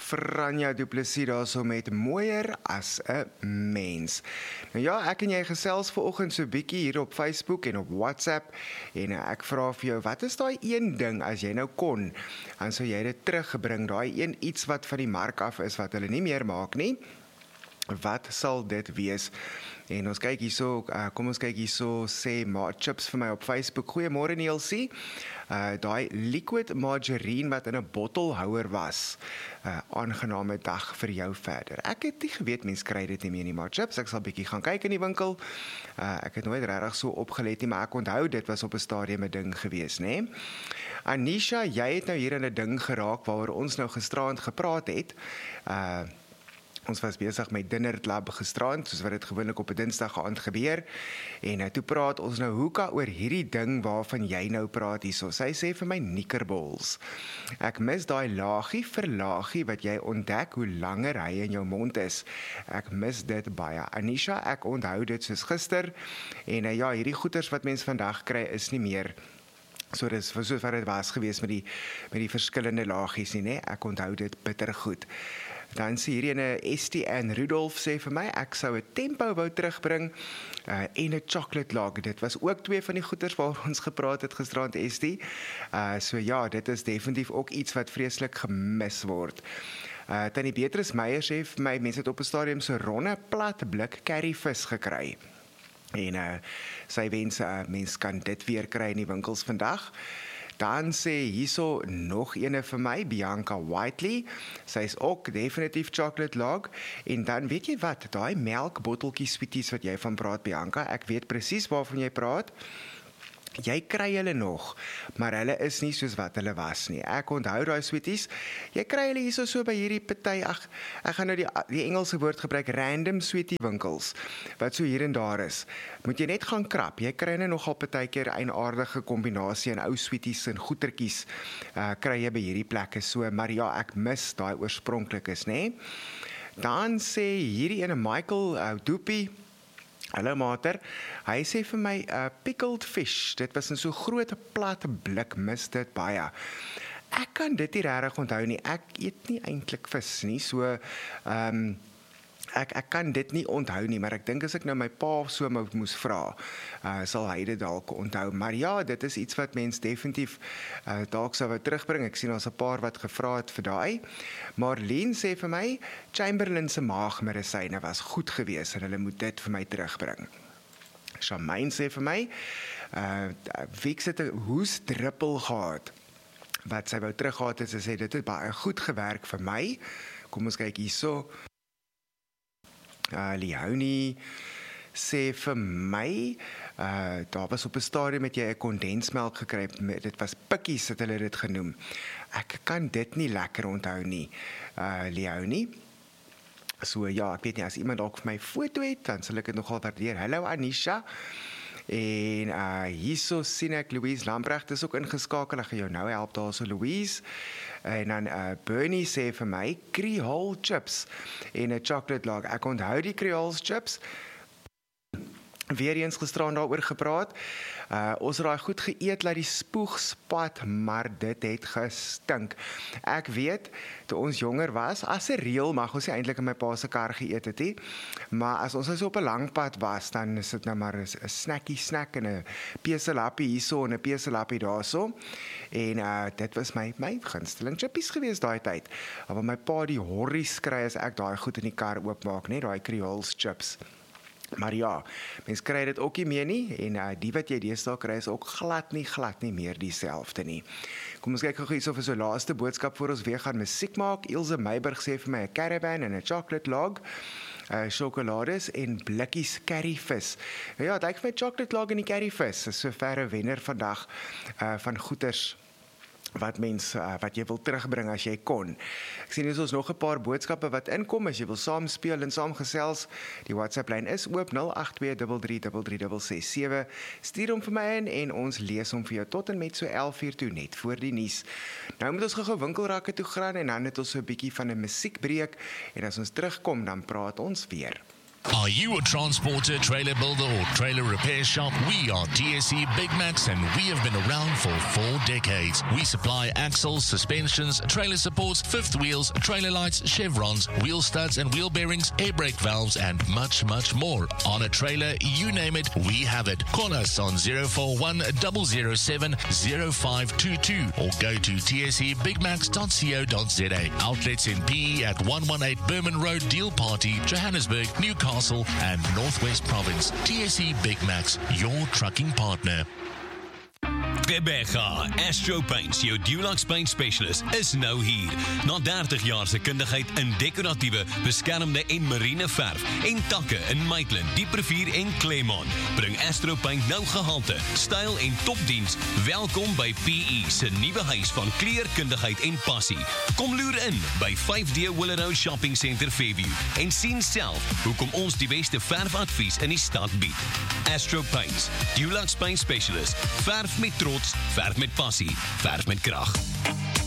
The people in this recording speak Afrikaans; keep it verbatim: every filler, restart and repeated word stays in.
Franja Du Plessis daar so met mooier as 'n mens. Nou ja, ek en jy gesels vanoggend so bietjie hier op Facebook en op WhatsApp en ek vra vir jou, wat is daai een ding as jy nou kon, dan sou jy dit teruggebring, daai een iets wat van die mark af is wat hulle nie meer maak nie. Wat sal dit wees? En ons kyk hierso, uh, kom ons kyk hierso, sê maar chips vir my op Facebook. Goeiemôre Nielsie. Uh, daai liquid margarine wat in 'n bottelhouer was. Uh, aangename dag vir jou verder. Ek het nie geweet mense kry dit nie meer nie, maar chips, ek sal bietjie gaan kyk in die winkel. Uh, ek het nooit regtig so opgelet nie, maar ek onthou dit was op 'n stadium 'n ding gewees, né? Anisha, jy het nou hier in 'n ding geraak waaroor ons nou gisteraand gepraat het. Uh Ons was besig met Dinner Club gisterand, soos wat dit gewoonlik op 'n Dinsdag aand gebeur. En uh, toe praat ons nou hoeka oor hierdie ding waarvan jy nou praat hierso. Sy sê vir my knikkerbols. Ek mis daai laagie vir laagie wat jy ontdek hoe langer hy in jou mond is. Ek mis dit baie. Anisha, ek onthou dit soos gister. En uh, ja, hierdie goeters wat mense vandag kry is nie meer so dis so wat dit was gewees met die met die verskillende laagies nie, né? Ek onthou dit bitter goed. Dan sê hierdie ene Estie en Rudolf sê vir my, ek sou 'n tempo wou terugbring uh, en 'n chocolate log. Dit was ook twee van die goeders waaroor ons gepraat het gisterand, Estie. Uh, so ja, dit is definitief ook iets wat vreeslik gemis word. Uh, Tannie Beatrice Meyer sê vir my, mense het op 'n stadium so ronde plat blik curryvis gekry. En uh, sy wens, uh, mens kan dit weer kry in die winkels vandag. Dan sê hierso nog ene vir my, Bianca Whiteley. Sy is ook definitief chocolate log. En dan weet jy wat, daai melkbotteltjie sweeties wat jy van praat, Bianca, ek weet presies waarvan jy praat. Jy kry hulle nog, maar hulle is nie soos wat hulle was nie. Ek onthou daai sweeties. Jy kry hulle hierso so by hierdie party, ag, ek gaan nou die, die Engelse woord gebruik, random sweetie winkels, wat so hier en daar is. Moet jy net gaan krap. Jy kry nou nogal partykeer 'n aardige kombinasie en ou sweeties en goetertjies uh, kry jy by hierdie plekke so, maar ja, ek mis daai oorspronklikes, nê? Dan sê hierdie ene Michael uh, Doopie, hallo mater, hy sê vir my uh, pickled fish, dit was in so groot plat blik, mis dit baie. Ek kan dit nie regtig onthou nie, ek eet nie eintlik vis nie, so um, ek, ek kan dit nie onthou nie, maar ek dink as ek nou my pa so moes vra, uh, sal hy dit dalk onthou. Maar ja, dit is iets wat mens definitief uh, dalk sou wou terugbring. Ek sien ons 'n paar wat gevra het vir daai. Marlene sê vir my, Chamberlain se maagmedisyne was goed geweest en hulle moet dit vir my terugbring. Shamaine sê vir my, uh, Wix het 'n hoesdruppel gehad, wat sy wou teruggehad het, sy sê dit het baie goed gewerk vir my. Kom ons kyk hierso. Uh, Leonie sê vir my, uh, daar was op 'n stadium met jy 'n kondensmelk gekry, dit was pikkies het hulle dit genoem. Ek kan dit nie lekker onthou nie, uh, Leonie. So ja, ek weet nie, as iemand dalk vir my foto het, dan sal ek dit nogal waardeer. Hallo Anisha. En uh, hierso sien ek Louise Lambrecht is ook ingeskakel, ek gaan jou nou help daar so Louise. En dan uh, Bernie sê vir my, Creole chips en 'n chocolate log. Ek onthou die Creole chips. Weer eens gisteraan daaroor gepraat. Uh, ons het daai goed geëet laat die spoeg spat, maar dit het gestink. Ek weet, toe ons jonger was, as 'n reël mag ons nie eintlik in my pa se kar geëet het nie, maar as ons so op 'n lang pad was, dan is dit nou maar 'n snackie snack en 'n peselappie hierso en 'n peselappie daarso. En uh, dit was my my gunsteling chippies gewees daai tyd. Maar my pa die horries kry as ek daai goed in die kar oopmaak, net daai Creole chips. Maar ja, mens kry dit ook nie meer nie, en uh, die wat jy deesdae kry is ook glad nie, glad nie meer dieselfde nie. Kom ons kyk gou hierso vir so laaste boodskap voor ons weer gaan musiek maak. Ilse Meiburg sê vir my 'n caravan en 'n chocolate log, uh, sjokolades en blikkies curryvis. Nou ja, dit lyk vir my chocolate log en die curryvis is so ver 'n wenner vandag uh, van goeters wat mens, uh, wat jy wil terugbring as jy kon. Ek sien hier is ons nog 'n paar boodskappe wat inkom, as jy wil saam speel en saam gesels, die WhatsApp-lyn is oop nul agt twee drie drie drie drie drie ses sewe, stuur hom vir my in en ons lees hom vir jou tot en met so elf uur toe, net voor die nuus. Nou moet ons gou-gou winkelrakke toe gaan en dan het ons so 'n bietjie van 'n musiekbreek en as ons terugkom dan praat ons weer. Are you a transporter, trailer builder, or trailer repair shop? We are T S C Big Max, and we have been around for four decades. We supply axles, suspensions, trailer supports, fifth wheels, trailer lights, chevrons, wheel studs and wheel bearings, air brake valves, and much, much more. On a trailer, you name it, we have it. Call us on zero four one, zero zero seven, zero five two two or go to t s e big max dot co dot z a. Outlets in P E at one eighteen Berman Road, Deal Party, Johannesburg, Newcastle, and Northwest Province. T S E Big Max, your trucking partner. Rebecca, Astro Paints, jou Dulux Paint Specialist, is nou hier. Na dertig jaar se kundigheid in decoratiewe, beskermde en marine verf en takke in Maitland, Dieprivier en Claremont, bring Astro Paint nou gehalte, styl en topdiens. Welkom by P E se nuwe huis van kleurkundigheid en passie. Kom loer in by vyf D Willow Shopping Centre Fairview en sien self hoekom ons die beste verfadvies in die stad bied. Astro Paints, Dulux Paint Specialist, verf met trots, verf met passie, verf met krag.